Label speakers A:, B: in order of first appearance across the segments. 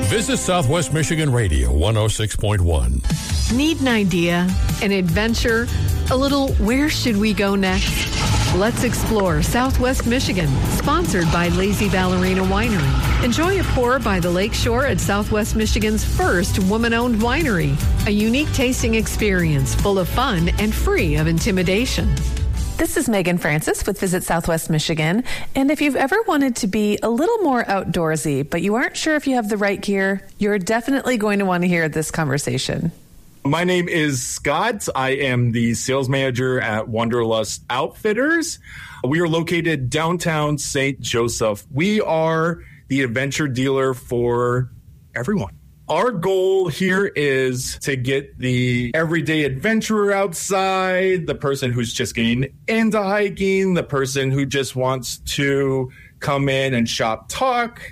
A: Visit Southwest Michigan Radio 106.1.
B: Need an idea, an adventure, a little where should we go next? Let's explore Southwest Michigan, sponsored by Lazy Ballerina Winery. Enjoy a pour by the lakeshore at Southwest Michigan's first woman-owned winery. A unique tasting experience full of fun and free of intimidation.
C: This is Megan Francis with Visit Southwest Michigan. And if you've ever wanted to be a little more outdoorsy, but you aren't sure if you have the right gear, you're definitely going to want to hear this conversation.
D: My name is Scott. I am the sales manager at Wanderlust Outfitters. We are located downtown St. Joseph. We are the adventure dealer for everyone. Our goal here is to get the everyday adventurer outside, the person who's just getting into hiking, the person who just wants to come in and shop talk,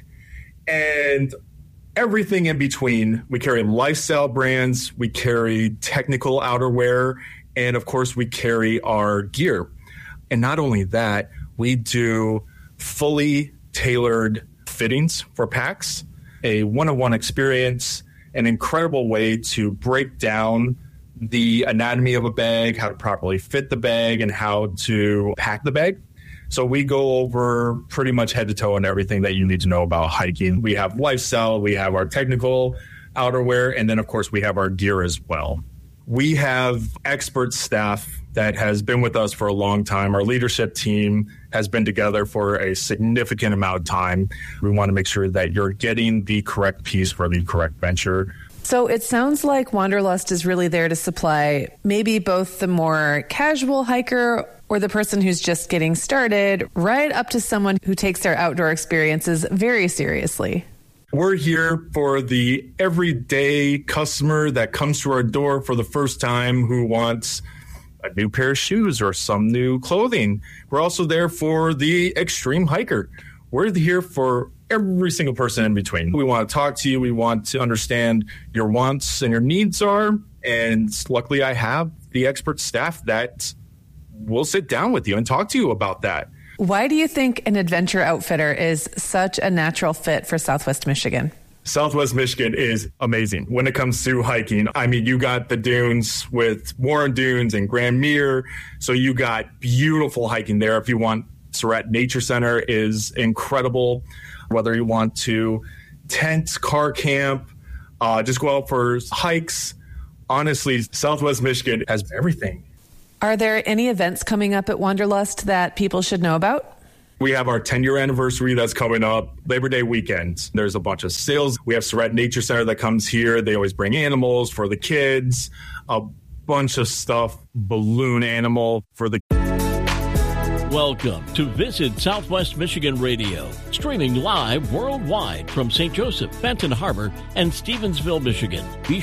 D: and everything in between. We carry lifestyle brands, we carry technical outerwear, and of course we carry our gear. And not only that, we do fully tailored fittings for packs, a one-on-one experience, an incredible way to break down the anatomy of a bag, how to properly fit the bag, and how to pack the bag. So we go over pretty much head to toe on everything that you need to know about hiking. We have lifestyle, we have our technical outerwear, and then of course we have our gear as well. We have expert staff that has been with us for a long time. Our leadership team has been together for a significant amount of time. We want to make sure that you're getting the correct piece for the correct venture.
C: So it sounds like Wanderlust is really there to supply maybe both the more casual hiker or the person who's just getting started, right up to someone who takes their outdoor experiences very seriously.
D: We're here for the everyday customer that comes to our door for the first time who wants a new pair of shoes or some new clothing. We're also there for the extreme hiker. We're here for every single person in between. We want to talk to you. We want to understand your wants and your needs are. And luckily, I have the expert staff that will sit down with you and talk to you about that.
C: Why do you think an adventure outfitter is such a natural fit for Southwest Michigan?
D: Southwest Michigan is amazing when it comes to hiking. I mean, you got the dunes with Warren Dunes and Grand Mere. So you got beautiful hiking there. If you want, Surratt Nature Center is incredible. Whether you want to tent, car camp, just go out for hikes. Honestly, Southwest Michigan has everything.
C: Are there any events coming up at Wanderlust that people should know about?
D: We have our 10-year anniversary that's coming up, Labor Day weekend. There's a bunch of sales. We have Surratt Nature Center that comes here. They always bring animals for the kids, a bunch of stuff, balloon animal for the
E: Welcome to Visit Southwest Michigan Radio, streaming live worldwide from St. Joseph, Benton Harbor, and Stevensville, Michigan. Be